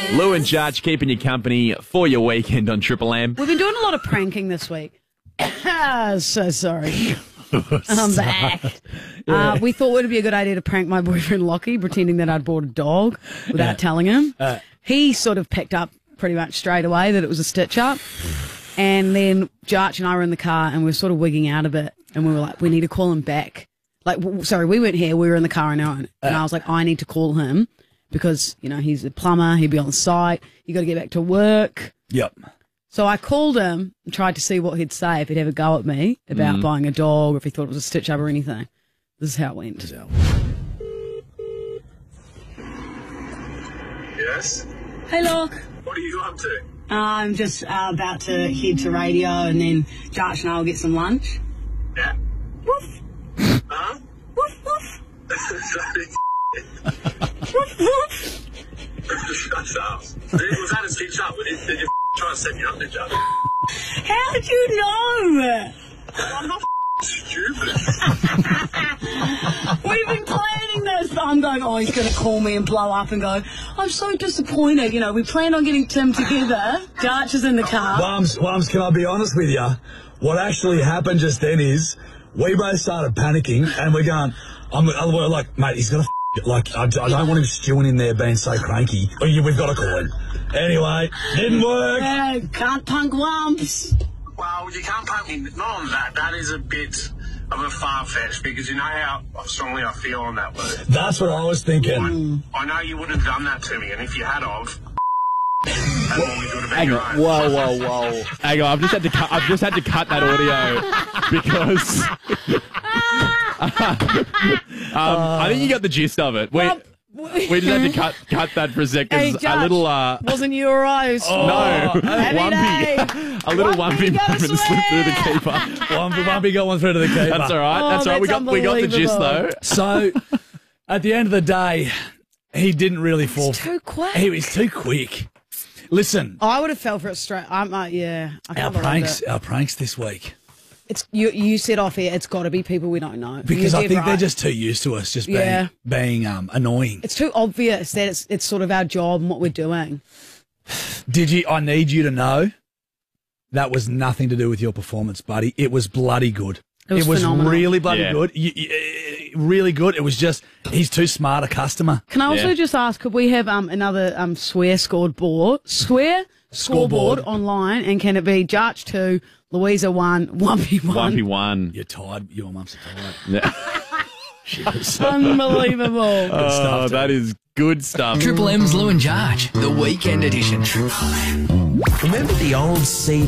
Lou and Judge keeping you company for your weekend on Triple M. We've been doing a lot of pranking this week. So sorry. I'm back. We thought it would be a good idea to prank my boyfriend Lockie, pretending that I'd bought a dog without telling him. He sort of picked up pretty much straight away that it was a stitch-up. And then Jarch and I were in the car and we were sort of wigging out a bit. And we were like, we need to call him back. Sorry, we weren't here. We were in the car on our own. And I was like, I need to call him because, you know, he's a plumber. He'd be on site. You got to get back to work. Yep. So I called him and tried to see what he'd say, if he'd have a go at me about buying a dog or if he thought it was a stitch-up or anything. This is how it went. Yes? Hey, Locke. What are you up to? I'm just about to head to radio and then Jarch and I will get some lunch. Yeah. Woof. Huh? Woof, woof. Woof, woof. Shut up. Was that a stitch up? Did you try to set me up, did you? How did you know? I'm not stupid. We've been planning this. I'm going, oh, he's going to call me and blow up and go, I'm so disappointed. You know, we planned on getting Tim together. Jarch is in the car. Wums, can I be honest with you? What actually happened just then is we both started panicking and we're going, we're like, mate, he's going to I don't want him stewing in there being so cranky. We've got to call him. Anyway, didn't work. Yeah, can't punk Wumps. Well, you can't punk me. Not on that. That is a bit of a far-fetched because you know how strongly I feel on that word. That's what I was thinking. I know you wouldn't have done that to me, and if you had of, Hang on. Whoa. Hang on, I've just had to cut that audio because I think you got the gist of it. We just had to cut that for a sec because hey, a little wasn't you alright? No, Wumpy. A little Wumpy moment slipped through the keeper. Wumpy got one through to the keeper. That's all right. That's all right. We got the gist though. So at the end of the day, he didn't really fall. It's too quick. He was too quick. Listen, I would have fell for it straight. Yeah. Our pranks this week. It's you said off here. It's got to be people we don't know. Because I think they're just too used to us just being annoying. It's too obvious that it's sort of our job and what we're doing. I need you to know that was nothing to do with your performance, buddy. It was bloody good. It was phenomenal. Really bloody good. Really good. It was just, he's too smart a customer. Can I also just ask, could we have another scoreboard online, and can it be Jarch 2, Louisa 1, Wumpy 1? Wumpy 1. You're tired. Your mum's tired. Yeah. Unbelievable. Good stuff, that is good stuff. Triple M's Lou and Jarch, the weekend edition. Remember the old CD?